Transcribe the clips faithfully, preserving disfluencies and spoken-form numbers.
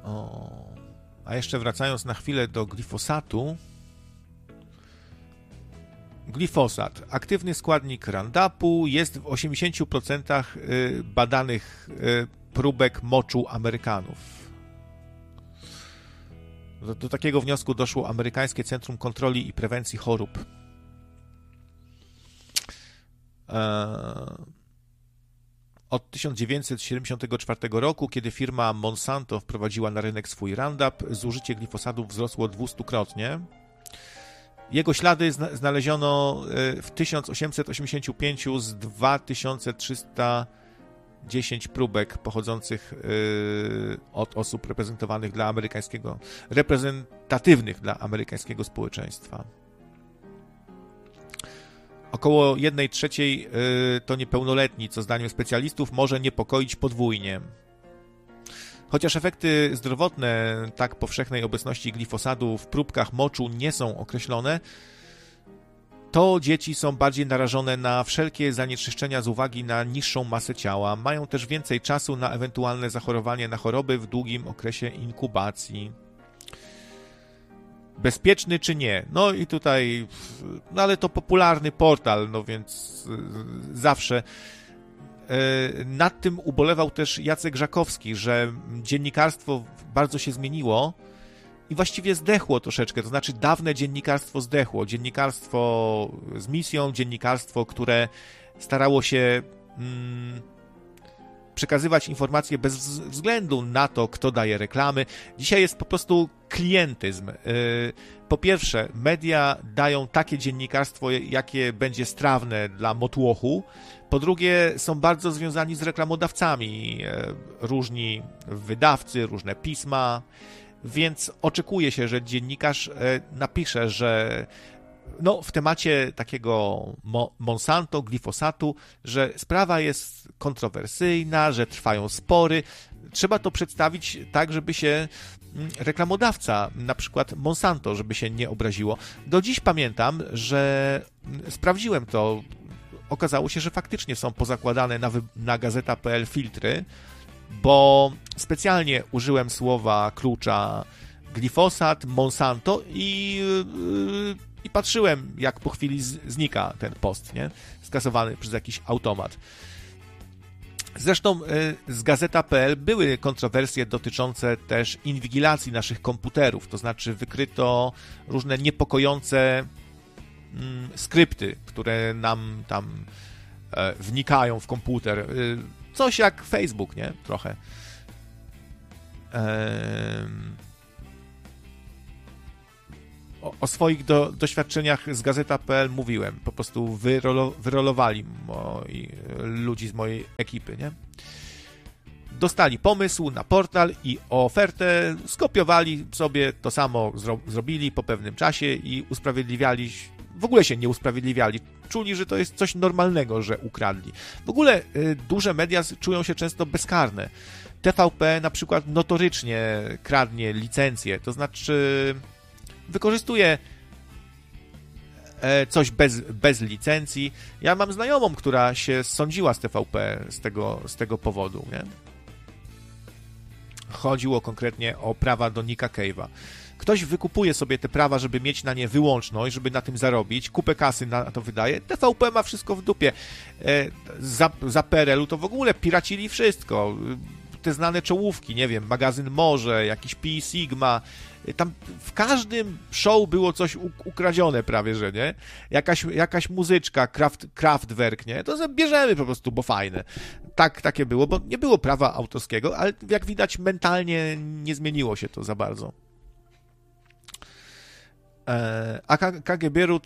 O, a jeszcze wracając na chwilę do glifosatu. Glifosat, aktywny składnik Roundupu, jest w osiemdziesięciu procentach badanych próbek moczu Amerykanów. Do, do takiego wniosku doszło Amerykańskie Centrum Kontroli i Prewencji Chorób. Od tysiąc dziewięćset siedemdziesiątego czwartego roku, kiedy firma Monsanto wprowadziła na rynek swój Roundup, zużycie glifosatu wzrosło dwustukrotnie. Jego ślady znaleziono w tysiąc osiemset osiemdziesięciu pięciu z dwa tysiące trzysta dziesięć próbek pochodzących od osób reprezentowanych dla amerykańskiego, reprezentatywnych dla amerykańskiego społeczeństwa. Około jednej trzeciej to niepełnoletni, co zdaniem specjalistów może niepokoić podwójnie. Chociaż efekty zdrowotne tak powszechnej obecności glifosatu w próbkach moczu nie są określone, to dzieci są bardziej narażone na wszelkie zanieczyszczenia z uwagi na niższą masę ciała. Mają też więcej czasu na ewentualne zachorowanie na choroby w długim okresie inkubacji. Bezpieczny czy nie? No i tutaj, no ale to popularny portal, no więc zawsze. Nad tym ubolewał też Jacek Żakowski, że dziennikarstwo bardzo się zmieniło i właściwie zdechło troszeczkę, to znaczy dawne dziennikarstwo zdechło. Dziennikarstwo z misją, dziennikarstwo, które starało się mm, przekazywać informacje bez względu na to, kto daje reklamy. Dzisiaj jest po prostu klientyzm. Po pierwsze, media dają takie dziennikarstwo, jakie będzie strawne dla motłochu. Po drugie, są bardzo związani z reklamodawcami. Różni wydawcy, różne pisma, więc oczekuje się, że dziennikarz napisze, że no, w temacie takiego Monsanto, glifosatu, że sprawa jest kontrowersyjna, że trwają spory. Trzeba to przedstawić tak, żeby się reklamodawca, na przykład Monsanto, żeby się nie obraziło. Do dziś pamiętam, że sprawdziłem to. Okazało się, że faktycznie są pozakładane na, na gazeta kropka pe el filtry, bo specjalnie użyłem słowa klucza glifosat, Monsanto i, yy, i patrzyłem, jak po chwili z, znika ten post, nie? Skasowany przez jakiś automat. Zresztą yy, z gazeta kropka pe el były kontrowersje dotyczące też inwigilacji naszych komputerów, to znaczy wykryto różne niepokojące mm, skrypty, które nam tam e, wnikają w komputer. E, coś jak Facebook, nie? Trochę. E, o, o swoich do, doświadczeniach z gazeta kropka pe el mówiłem. Po prostu wyrolo, wyrolowali moi, ludzi z mojej ekipy, nie? Dostali pomysł na portal i ofertę, skopiowali sobie, to samo zro, zrobili po pewnym czasie i usprawiedliwiali, w ogóle się nie usprawiedliwiali. Czuli, że to jest coś normalnego, że ukradli. W ogóle y, duże media czują się często bezkarne. T V P na przykład notorycznie kradnie licencje, to znaczy wykorzystuje e, coś bez, bez licencji. Ja mam znajomą, która się sądziła z T V P z tego, z tego powodu, nie? Chodziło konkretnie o prawa do Nicka Cave'a. Ktoś wykupuje sobie te prawa, żeby mieć na nie wyłączność, żeby na tym zarobić, kupę kasy na to wydaje. T V P ma wszystko w dupie. Za, za P R L u to w ogóle piracili wszystko. Te znane czołówki, nie wiem, magazyn Morze, jakiś Pi Sigma. Tam w każdym show było coś ukradzione prawie, że nie? Jakaś, jakaś muzyczka, kraft, Kraftwerk, nie? To bierzemy po prostu, bo fajne. Tak, takie było, bo nie było prawa autorskiego, ale jak widać mentalnie nie zmieniło się to za bardzo. A K G Bierut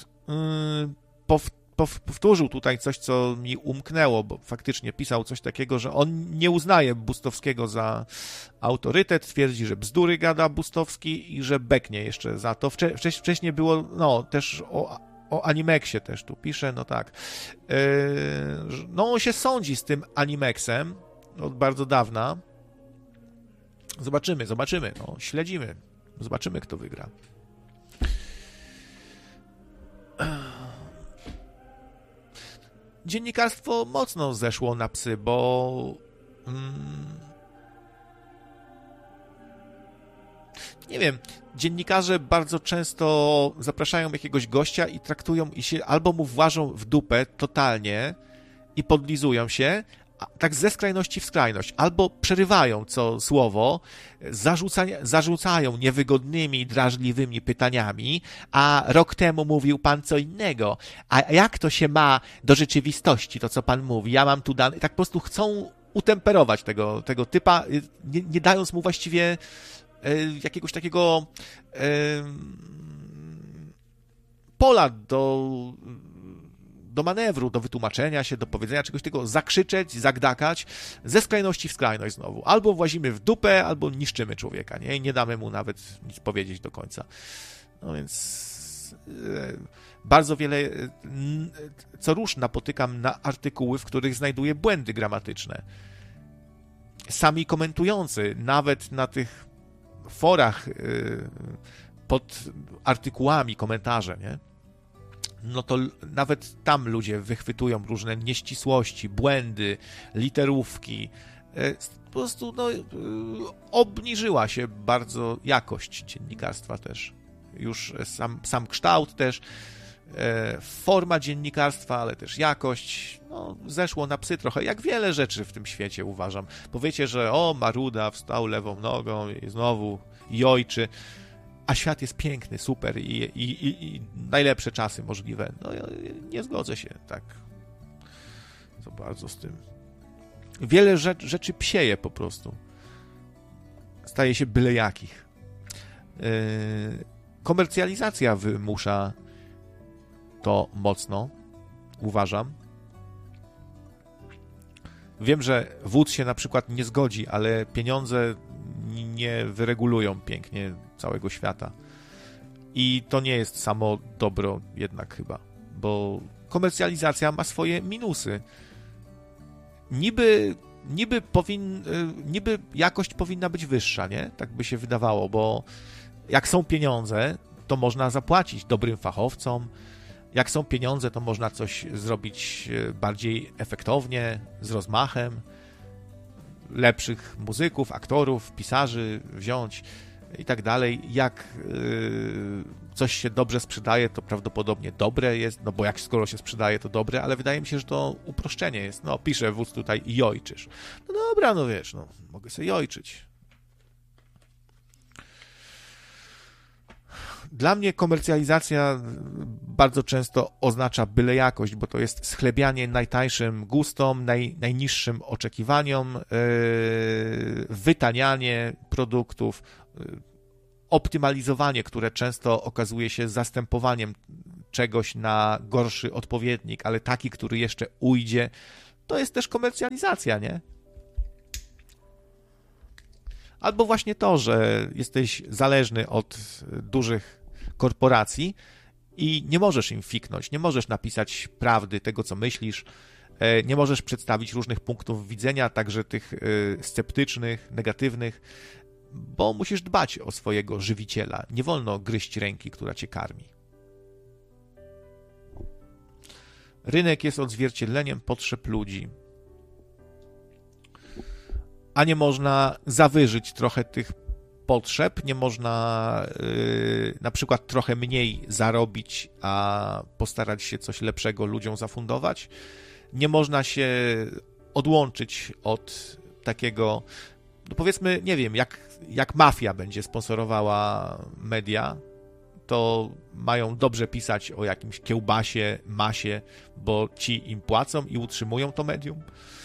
powtórzył tutaj coś, co mi umknęło, bo faktycznie pisał coś takiego, że on nie uznaje Bustowskiego za autorytet, twierdzi, że bzdury gada Bustowski i że beknie jeszcze za to. Wcze- wcześniej było, no, też o, o Animexie też tu pisze, no tak. Yy, no, on się sądzi z tym Animexem od bardzo dawna. Zobaczymy, zobaczymy, no, śledzimy. Zobaczymy, kto wygra. Dziennikarstwo mocno zeszło na psy, bo mm, nie wiem, dziennikarze bardzo często zapraszają jakiegoś gościa i traktują i się albo mu włażą w dupę totalnie i podlizują się, tak ze skrajności w skrajność, albo przerywają co słowo, zarzucają, zarzucają niewygodnymi, drażliwymi pytaniami, a rok temu mówił pan co innego, a jak to się ma do rzeczywistości, to co pan mówi, ja mam tu dane, tak po prostu chcą utemperować tego, tego typa, nie, nie dając mu właściwie e, jakiegoś takiego e, pola do do manewru, do wytłumaczenia się, do powiedzenia czegoś takiego, zakrzyczeć, zagdakać, ze skrajności w skrajność znowu. Albo włazimy w dupę, albo niszczymy człowieka, nie? I nie damy mu nawet nic powiedzieć do końca. No więc e, bardzo wiele, e, co rusz napotykam na artykuły, w których znajduję błędy gramatyczne. Sami komentujący, nawet na tych forach e, pod artykułami, komentarze, nie? No to nawet tam ludzie wychwytują różne nieścisłości, błędy, literówki. Po prostu no, obniżyła się bardzo jakość dziennikarstwa też. Już sam, sam kształt też, forma dziennikarstwa, ale też jakość, no, zeszło na psy trochę, jak wiele rzeczy w tym świecie, uważam. Powiecie, że o, Maruda wstał lewą nogą i znowu jojczy. A świat jest piękny, super i, i, i, i najlepsze czasy możliwe. No nie zgodzę się tak za bardzo z tym. Wiele rzecz, rzeczy psieje po prostu. Staje się byle jakich. Yy, komercjalizacja wymusza to mocno, uważam. Wiem, że wódz się na przykład nie zgodzi, ale pieniądze nie wyregulują pięknie całego świata. I to nie jest samo dobro jednak chyba, bo komercjalizacja ma swoje minusy. Niby, niby, powin, niby jakość powinna być wyższa, nie? Tak by się wydawało, bo jak są pieniądze, to można zapłacić dobrym fachowcom. Jak są pieniądze, to można coś zrobić bardziej efektownie, z rozmachem. Lepszych muzyków, aktorów, pisarzy wziąć i tak dalej. Jak yy, coś się dobrze sprzedaje, to prawdopodobnie dobre jest, no bo jak skoro się sprzedaje, to dobre, ale wydaje mi się, że to uproszczenie jest. No, pisze wódz tutaj i jojczysz. No dobra, no wiesz, no, mogę sobie jojczyć. Dla mnie komercjalizacja bardzo często oznacza byle jakość, bo to jest schlebianie najtańszym gustom, naj, najniższym oczekiwaniom, yy, wytanianie produktów, yy, optymalizowanie, które często okazuje się zastępowaniem czegoś na gorszy odpowiednik, ale taki, który jeszcze ujdzie, to jest też komercjalizacja, nie? Albo właśnie to, że jesteś zależny od dużych korporacji i nie możesz im fiknąć, nie możesz napisać prawdy, tego co myślisz, nie możesz przedstawić różnych punktów widzenia, także tych sceptycznych, negatywnych, bo musisz dbać o swojego żywiciela. Nie wolno gryźć ręki, która cię karmi. Rynek jest odzwierciedleniem potrzeb ludzi. A nie można zawyżyć trochę tych potrzeb, nie można yy, na przykład trochę mniej zarobić, a postarać się coś lepszego ludziom zafundować. Nie można się odłączyć od takiego, no powiedzmy, nie wiem, jak, jak mafia będzie sponsorowała media, to mają dobrze pisać o jakimś kiełbasie, masie, bo ci im płacą i utrzymują to medium.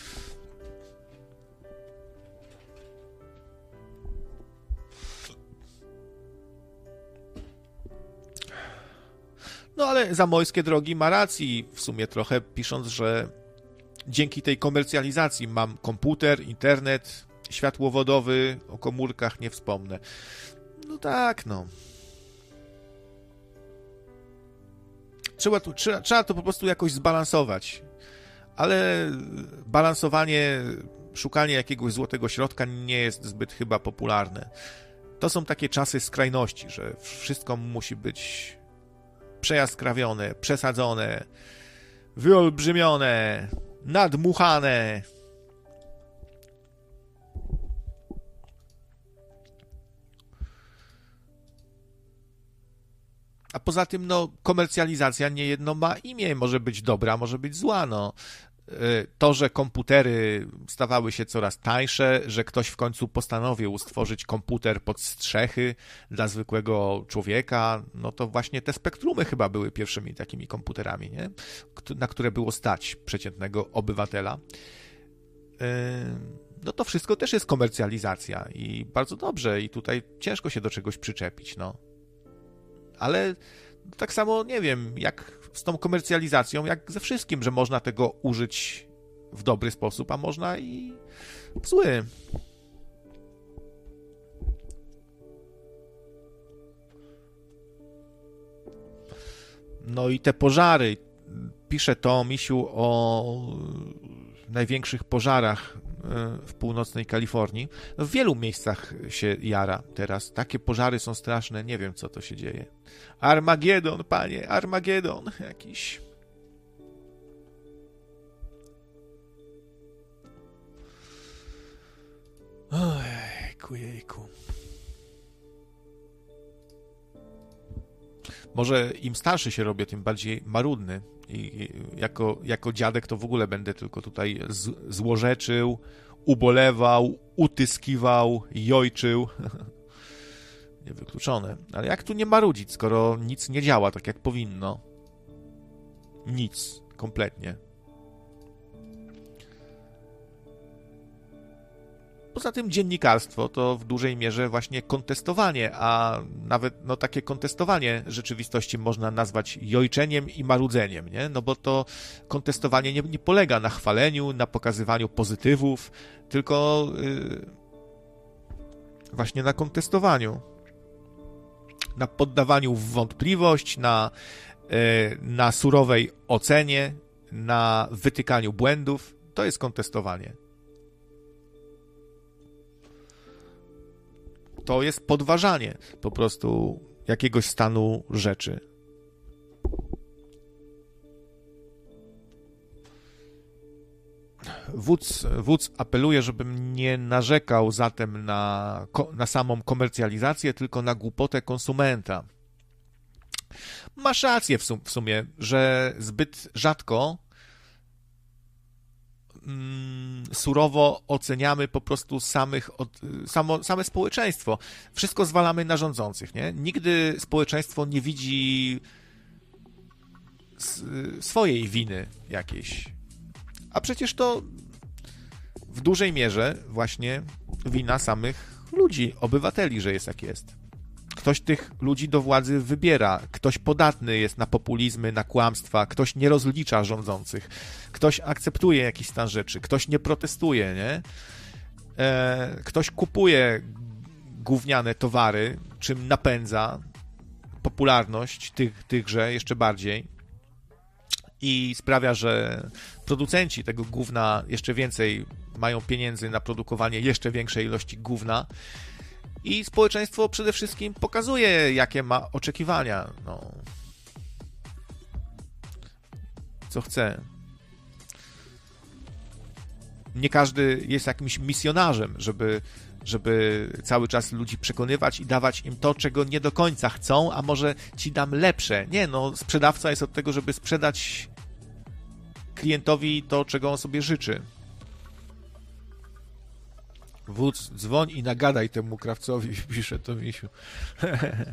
No ale Zamojskie Drogi ma racji w sumie trochę, pisząc, że dzięki tej komercjalizacji mam komputer, internet, światłowodowy, o komórkach nie wspomnę. No tak, no. Trzeba, tu, trzeba, trzeba to po prostu jakoś zbalansować. Ale balansowanie, szukanie jakiegoś złotego środka nie jest zbyt chyba popularne. To są takie czasy skrajności, że wszystko musi być przejaskrawione, przesadzone, wyolbrzymione, nadmuchane. A poza tym, no, komercjalizacja niejedno ma imię, może być dobra, może być zła, no. To, że komputery stawały się coraz tańsze, że ktoś w końcu postanowił stworzyć komputer pod strzechy dla zwykłego człowieka, no to właśnie te Spektrumy chyba były pierwszymi takimi komputerami, nie? Na które było stać przeciętnego obywatela. No to wszystko też jest komercjalizacja i bardzo dobrze i tutaj ciężko się do czegoś przyczepić, no. Ale tak samo, nie wiem, jak z tą komercjalizacją, jak ze wszystkim, że można tego użyć w dobry sposób, a można i w zły. No i te pożary. Pisze to Misiu o największych pożarach w północnej Kalifornii. W wielu miejscach się jara teraz. Takie pożary są straszne, nie wiem, co to się dzieje. Armagedon, panie, Armagedon jakiś. Ojejku, jejku. Może im starszy się robię, tym bardziej marudny. I jako, jako dziadek to w ogóle będę tylko tutaj z, złorzeczył, ubolewał, utyskiwał, jojczył. Niewykluczone. Ale jak tu nie marudzić, skoro nic nie działa tak, jak powinno? Nic. Kompletnie. Poza tym dziennikarstwo to w dużej mierze właśnie kontestowanie, a nawet no, takie kontestowanie rzeczywistości można nazwać jojczeniem i marudzeniem, nie? No bo to kontestowanie nie, nie polega na chwaleniu, na pokazywaniu pozytywów, tylko yy, właśnie na kontestowaniu, na poddawaniu w wątpliwość, na, yy, na surowej ocenie, na wytykaniu błędów. To jest kontestowanie. To jest podważanie po prostu jakiegoś stanu rzeczy. Wódz, wódz apeluje, żebym nie narzekał zatem na, na samą komercjalizację, tylko na głupotę konsumenta. Masz rację w, sum, w sumie, że zbyt rzadko surowo oceniamy po prostu samych, od, samo, same społeczeństwo. Wszystko zwalamy na rządzących, nie? Nigdy społeczeństwo nie widzi swojej winy jakiejś. A przecież to w dużej mierze właśnie wina samych ludzi, obywateli, że jest jak jest. Ktoś tych ludzi do władzy wybiera, ktoś podatny jest na populizmy, na kłamstwa, ktoś nie rozlicza rządzących, ktoś akceptuje jakiś stan rzeczy, ktoś nie protestuje, nie? E, ktoś kupuje gówniane towary, czym napędza popularność tych, tychże jeszcze bardziej i sprawia, że producenci tego gówna jeszcze więcej mają pieniędzy na produkowanie jeszcze większej ilości gówna. I społeczeństwo przede wszystkim pokazuje, jakie ma oczekiwania. No. Co chce. Nie każdy jest jakimś misjonarzem, żeby, żeby cały czas ludzi przekonywać i dawać im to, czego nie do końca chcą, a może ci dam lepsze. Nie, no, sprzedawca jest od tego, żeby sprzedać klientowi to, czego on sobie życzy. Wódz, dzwoń i nagadaj temu krawcowi, pisze to Misiu.